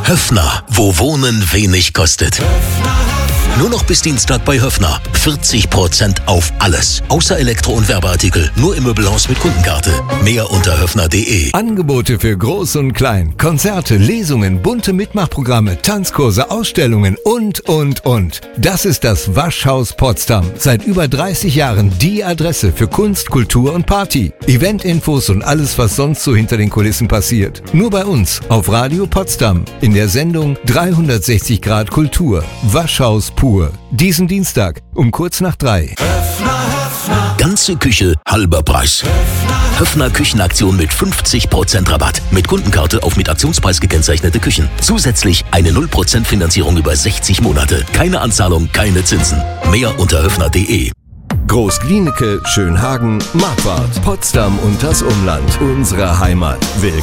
Höffner, wo Wohnen wenig kostet. Nur noch bis Dienstag bei Höffner. 40% auf alles. Außer Elektro- und Werbeartikel. Nur im Möbelhaus mit Kundenkarte. Mehr unter höffner.de. Angebote für Groß und Klein. Konzerte, Lesungen, bunte Mitmachprogramme, Tanzkurse, Ausstellungen und. Das ist das Waschhaus Potsdam. Seit über 30 Jahren die Adresse für Kunst, Kultur und Party. Eventinfos und alles, was sonst so hinter den Kulissen passiert. Nur bei uns auf Radio Potsdam. In der Sendung 360 Grad Kultur. Waschhaus pur. Diesen Dienstag um kurz nach 3. Ganze Küche, halber Preis. Höffner Küchenaktion mit 50% Rabatt. Mit Kundenkarte auf mit Aktionspreis gekennzeichnete Küchen. Zusätzlich eine 0% Finanzierung über 60 Monate. Keine Anzahlung, keine Zinsen. Mehr unter höffner.de. Groß-Glienicke, Schönhagen, Marquardt, Potsdam und das Umland. Unsere Heimat.